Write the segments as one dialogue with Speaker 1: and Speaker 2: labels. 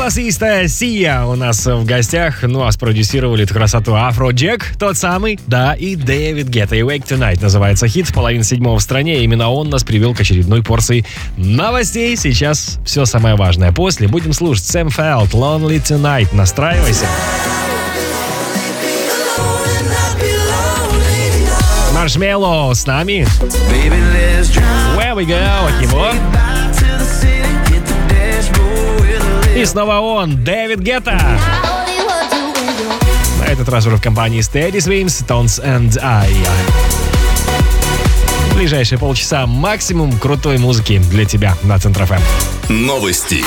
Speaker 1: Басиста Сия у нас в гостях. Ну а спродюсировали эту красоту Афроджек, тот самый, да, и Дэвид Гетта. И Wake Tonight называется хит. 6:30 в стране. Именно он нас привел к очередной порции новостей. Сейчас все самое важное. После будем слушать Сэм Фелд, Lonely Tonight. Настраивайся. Маршмеллоу с нами. Where we go от него. И снова он, Дэвид Гетта. На этот раз уже в компании Steady Swims, Tones and I. В ближайшие полчаса максимум крутой музыки для тебя на Центр ФМ.
Speaker 2: Новости.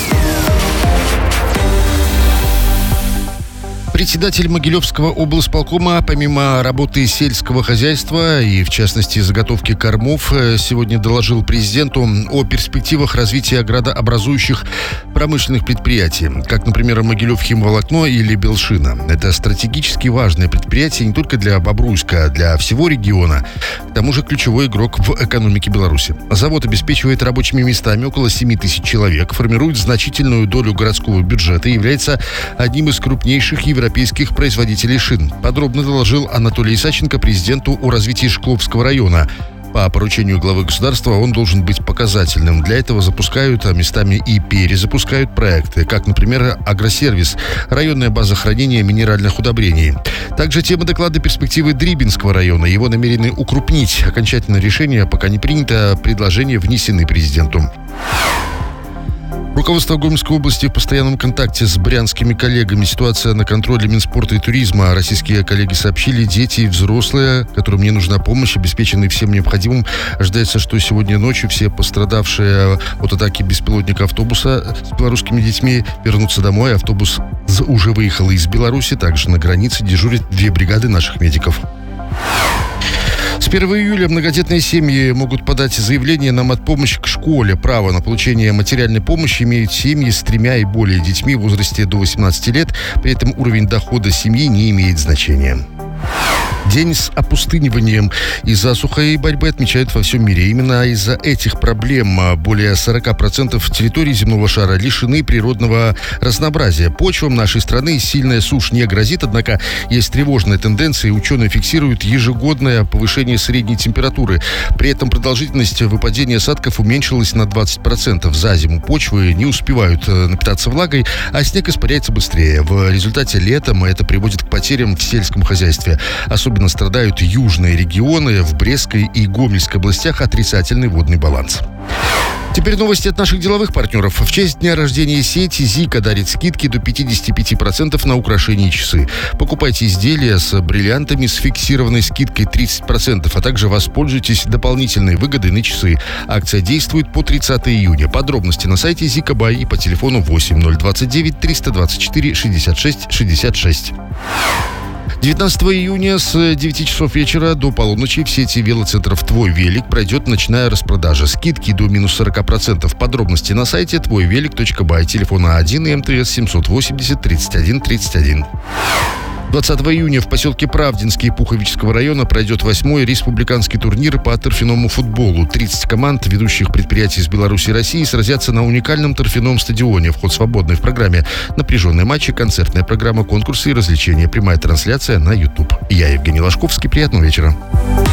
Speaker 3: Председатель Могилевского облсполкома, помимо работы сельского хозяйства и, в частности, заготовки кормов, сегодня доложил президенту о перспективах развития градообразующих промышленных предприятий, как, например, Могилев химволокно или Белшина. Это стратегически важное предприятие не только для Бобруйска, а для всего региона. К тому же ключевой игрок в экономике Беларуси. Завод обеспечивает рабочими местами около 7 тысяч человек, формирует значительную долю городского бюджета и является одним из крупнейших европейских производителей шин. Подробно доложил Анатолий Исаченко президенту о развитии Шкловского района. По поручению главы государства он должен быть показательным. Для этого запускают, а местами и перезапускают проекты, как, например, агросервис, районная база хранения минеральных удобрений. Также тема доклада перспективы Дрибинского района. Его намерены укрупнить. Окончательное решение пока не принято, предложения внесены президенту. Руководство Гомельской области в постоянном контакте с брянскими коллегами. Ситуация на контроле Минспорта и туризма. Российские коллеги сообщили, дети и взрослые, которым не нужна помощь, обеспечены всем необходимым. Ожидается, что сегодня ночью все пострадавшие от атаки беспилотника автобуса с белорусскими детьми вернутся домой. Автобус уже выехал из Беларуси. Также на границе дежурят 2 бригады наших медиков. С 1 июля многодетные семьи могут подать заявление на матпомощь к школе. Право на получение материальной помощи имеют семьи с 3 и более детьми в возрасте до 18 лет. При этом уровень дохода семьи не имеет значения. День с опустыниванием и засухой и борьбы отмечают во всем мире. Именно из-за этих проблем более 40% территорий земного шара лишены природного разнообразия. Почвам нашей страны сильная сушь не грозит, однако есть тревожные тенденции. Ученые фиксируют ежегодное повышение средней температуры. При этом продолжительность выпадения осадков уменьшилась на 20%. За зиму почвы не успевают напитаться влагой, а снег испаряется быстрее. В результате летом это приводит к потерям в сельском хозяйстве. Особенно страдают южные регионы. В Брестской и Гомельской областях отрицательный водный баланс. Теперь новости от наших деловых партнеров. В честь дня рождения сети «Зика» дарит скидки до 55% на украшения и часы. Покупайте изделия с бриллиантами с фиксированной скидкой 30%, а также воспользуйтесь дополнительной выгодой на часы. Акция действует по 30 июня. Подробности на сайте «Зика Бай» и по телефону 8029 324 66 66. 19 июня с 9 часов вечера до полуночи в сети велоцентров «Твой велик» пройдет ночная распродажа. Скидки до минус 40%. Подробности на сайте твойвелик.бай. Телефона 1 МТС 780 31 31. 20 июня в поселке Правдинский Пуховического района пройдет 8-й республиканский турнир по торфяному футболу. 30 команд ведущих предприятий из Беларуси и России сразятся на уникальном торфяном стадионе. Вход свободный. В программе напряженные матчи, концертная программа, конкурсы и развлечения. Прямая трансляция на YouTube. Я Евгений Ложковский. Приятного вечера.